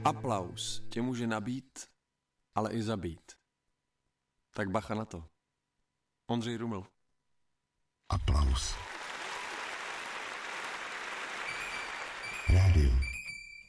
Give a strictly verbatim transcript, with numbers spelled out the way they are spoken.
Aplaus tě může nabít, ale i zabít. Tak bacha na to. Ondřej Ruml. Aplaus. Rádio.